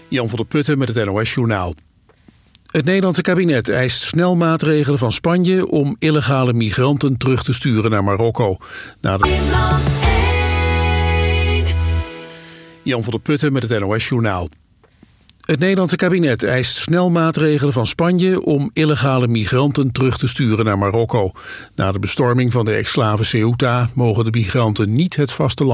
Jan van der Putten met het NOS-journaal. Het Nederlandse kabinet eist snel maatregelen van Spanje om illegale migranten terug te sturen naar Marokko. Jan van der Putten met het NOS-journaal. Het Nederlandse kabinet eist snel maatregelen van Spanje om illegale migranten terug te sturen naar Marokko. Na de bestorming van de exclave Ceuta mogen de migranten niet het vasteland